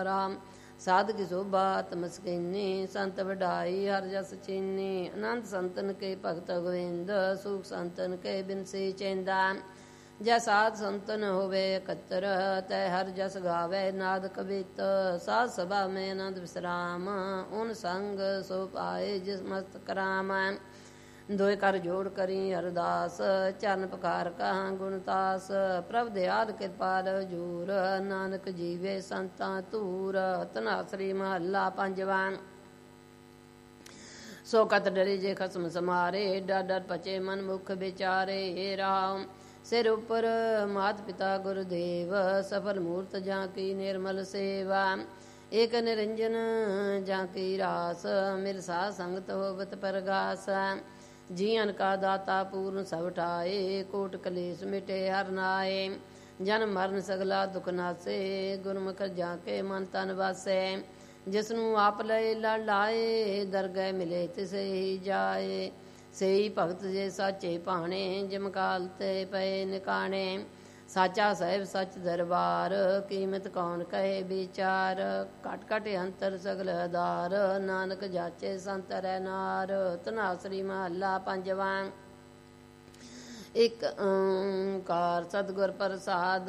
ਰਾਮ ਸਾਧ ਕੀ ਸੋਭਾ ਤਮਸਕੀਨੀ ਸੰਤ ਵਡਾਈ ਹਰ ਜਸ ਚੀਨੀ ਅਨੰਦ ਸੰਤਨ ਕੇ ਭਗਤ ਗੋਵਿੰਦ ਸੁਖ ਸੰਤਨ ਕੇ ਬਿਨਸੀ ਚੈਂਦਾ ਜੈ ਸਾਧ ਸੰਤਨ ਹੋਵੇ ਇਕੱਤਰ ਤੈ ਹਰ ਜਸ ਗਾਵੇ ਨਾਦ ਕਬੀਤ ਸਾਧ ਸਭਾ ਮੈਂ ਆਨੰਦ ਵਿਸਰਾਮ ਉਨ ਸੰਗ ਸੋ ਪਾਏ ਜਿਸ ਮਸਤ ਕਰਾਮ ਦੋਇ ਕਰ ਜੋੜ ਕਰੀ ਅਰਦਾਸ ਚਰਨ ਪਕਾਰ ਕਹਾਂ ਗੁਣਤਾਸ ਪ੍ਰਭ ਦਿਆਲ ਕਿਰਪਾਲ ਹਜੂਰ ਨਾਨਕ ਜੀਵੇ ਸੰਤਾਂ ਧੂਰ ਧਨਾਸਰੀ ਮਹੱਲਾ ਪੰਜਵਾਂ ਸੋ ਕਤ ਡਰੀ ਜੇ ਖਸਮ ਸਮਾਰੇ ਡਰ ਡਰ ਪਚੇ ਮਨ ਮੁਖ ਵਿਚਾਰੇ ਰਾਮ ਸਿਰ ਉਪਰ ਮਾਤ ਪਿਤਾ ਗੁਰਦੇਵ ਸਫਲ ਮੂਰਤ ਜਾਂ ਕੀ ਨਿਰਮਲ ਸੇਵਾ ਏਕ ਨਿਰੰਜਨ ਜਾਂ ਕੀ ਰਾਸ ਮਿਰ ਸਾਧ ਸੰਗਤ ਹੋਵਤ ਪਰਗਾਸ ਜੀਵਨ ਕਾ ਦਾਤਾ ਪੂਰਨ ਸਭ ਠਾਏ ਕੋਟ ਕਲੇਸ਼ ਮਿਟੇ ਹਰ ਨਾਏ ਜਨਮ ਮਰਨ ਸਗਲਾ ਦੁਖ ਨਾਸੇ ਗੁਰਮੁਖ ਜਾਂ ਕੇ ਮਨ ਤਨ ਵਾਸੈ ਜਿਸ ਨੂੰ ਆਪ ਲਏ ਲੜ ਲਾਏ ਦਰਗਹਿ ਮਿਲੇ ਤਿਸੇ ਹੀ ਜਾਏ ਸਈ ਭਗਤ ਜੇ ਸਾਚੇ ਭਾਣੇ ਜਿਮ ਕਾਲ ਤੇ ਪਏ ਨਿਕਾਣੇ ਸਾਚਾ ਸਾਹਿਬ ਸੱਚ ਦਰਬਾਰ ਕੀਮਤ ਕੌਣ ਕਹੇ ਵਿਚਾਰ ਘਟ ਘਟ ਅੰਤਰ ਸਗਲ ਆਧਾਰ ਨਾਨਕ ਜਾਚੇ ਸੰਤ ਰਹਿ ਨਾਰ ਧਨਾਸਰੀ ਮਹੱਲਾ ਪੰਜਵਾਂ ਇਕ ਓੰਕਾਰ ਸਤਿਗੁਰ ਪ੍ਰਸਾਦ